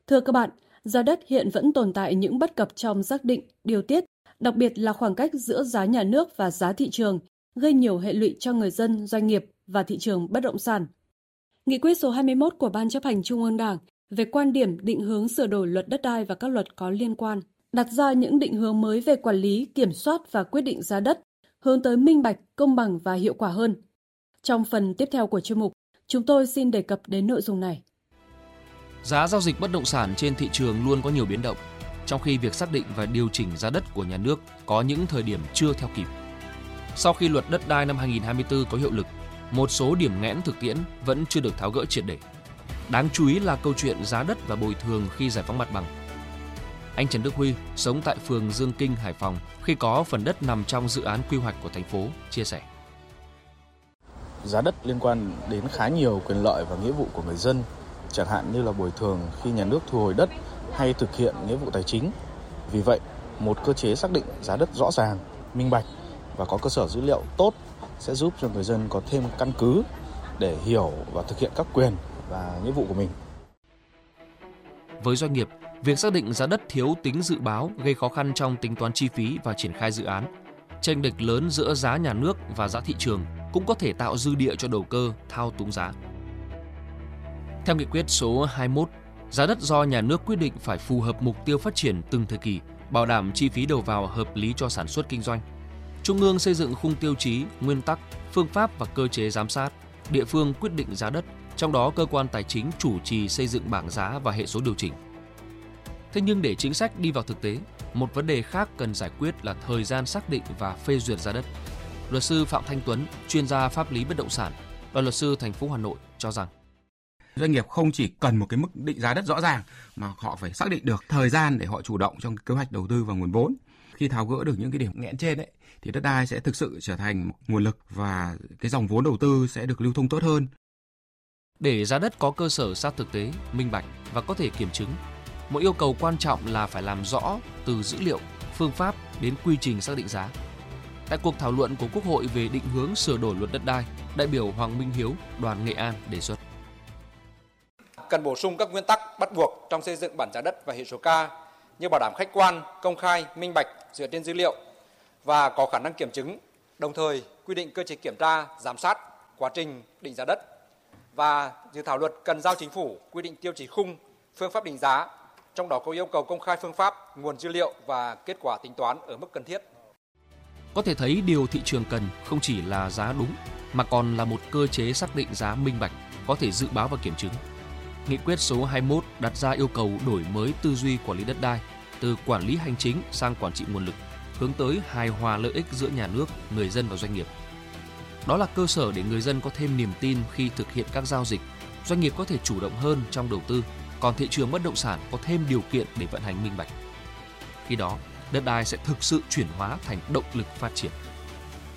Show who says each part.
Speaker 1: Thưa các bạn, giá đất hiện vẫn tồn tại những bất cập trong xác định, điều tiết, đặc biệt là khoảng cách giữa giá nhà nước và giá thị trường, gây nhiều hệ lụy cho người dân, doanh nghiệp và thị trường bất động sản. Nghị quyết số 21 của Ban Chấp hành Trung ương Đảng về quan điểm định hướng sửa đổi luật đất đai và các luật có liên quan đặt ra những định hướng mới về quản lý, kiểm soát và quyết định giá đất, hướng tới minh bạch, công bằng và hiệu quả hơn. Trong phần tiếp theo của chuyên mục, chúng tôi xin đề cập đến nội dung này.
Speaker 2: Giá giao dịch bất động sản trên thị trường luôn có nhiều biến động, trong khi việc xác định và điều chỉnh giá đất của nhà nước có những thời điểm chưa theo kịp. Sau khi luật đất đai năm 2024 có hiệu lực, một số điểm nghẽn thực tiễn vẫn chưa được tháo gỡ triệt để. Đáng chú ý là câu chuyện giá đất và bồi thường khi giải phóng mặt bằng. Anh Trần Đức Huy sống tại phường Dương Kinh, Hải Phòng khi có phần đất nằm trong dự án quy hoạch của thành phố chia sẻ.
Speaker 3: Giá đất liên quan đến khá nhiều quyền lợi và nghĩa vụ của người dân, chẳng hạn như là bồi thường khi nhà nước thu hồi đất hay thực hiện nghĩa vụ tài chính. Vì vậy, một cơ chế xác định giá đất rõ ràng, minh bạch và có cơ sở dữ liệu tốt sẽ giúp cho người dân có thêm căn cứ để hiểu và thực hiện các quyền và nghĩa vụ của mình.
Speaker 2: Với doanh nghiệp, việc xác định giá đất thiếu tính dự báo gây khó khăn trong tính toán chi phí và triển khai dự án. Chênh lệch lớn giữa giá nhà nước và giá thị trường cũng có thể tạo dư địa cho đầu cơ thao túng giá. Theo nghị quyết số 21, giá đất do nhà nước quyết định phải phù hợp mục tiêu phát triển từng thời kỳ, bảo đảm chi phí đầu vào hợp lý cho sản xuất kinh doanh. Trung ương xây dựng khung tiêu chí, nguyên tắc, phương pháp và cơ chế giám sát, địa phương quyết định giá đất, trong đó cơ quan tài chính chủ trì xây dựng bảng giá và hệ số điều chỉnh. Thế nhưng để chính sách đi vào thực tế, một vấn đề khác cần giải quyết là thời gian xác định và phê duyệt giá đất. Luật sư Phạm Thanh Tuấn, chuyên gia pháp lý bất động sản, đoàn luật sư thành phố Hà Nội cho rằng
Speaker 4: doanh nghiệp không chỉ cần một cái mức định giá đất rõ ràng mà họ phải xác định được thời gian để họ chủ động trong kế hoạch đầu tư và nguồn vốn. Khi tháo gỡ được những cái điểm nghẽn trên ấy, thì đất đai sẽ thực sự trở thành nguồn lực và cái dòng vốn đầu tư sẽ được lưu thông tốt hơn.
Speaker 2: Để giá đất có cơ sở sát thực tế, minh bạch và có thể kiểm chứng, một yêu cầu quan trọng là phải làm rõ từ dữ liệu, phương pháp đến quy trình xác định giá. Tại cuộc thảo luận của Quốc hội về định hướng sửa đổi luật đất đai, đại biểu Hoàng Minh Hiếu, đoàn Nghệ An đề xuất
Speaker 5: cần bổ sung các nguyên tắc bắt buộc trong xây dựng bảng giá đất và hệ số K như bảo đảm khách quan, công khai, minh bạch dựa trên dữ liệu và có khả năng kiểm chứng, đồng thời quy định cơ chế kiểm tra, giám sát quá trình định giá đất. Và dự thảo luật cần giao chính phủ quy định tiêu chí khung, phương pháp định giá, trong đó có yêu cầu công khai phương pháp, nguồn dữ liệu và kết quả tính toán ở mức cần thiết.
Speaker 2: Có thể thấy điều thị trường cần không chỉ là giá đúng mà còn là một cơ chế xác định giá minh bạch, có thể dự báo và kiểm chứng. Nghị quyết số 21 đặt ra yêu cầu đổi mới tư duy quản lý đất đai, từ quản lý hành chính sang quản trị nguồn lực, hướng tới hài hòa lợi ích giữa nhà nước, người dân và doanh nghiệp. Đó là cơ sở để người dân có thêm niềm tin khi thực hiện các giao dịch, doanh nghiệp có thể chủ động hơn trong đầu tư, còn thị trường bất động sản có thêm điều kiện để vận hành minh bạch. Khi đó, đất đai sẽ thực sự chuyển hóa thành động lực phát triển.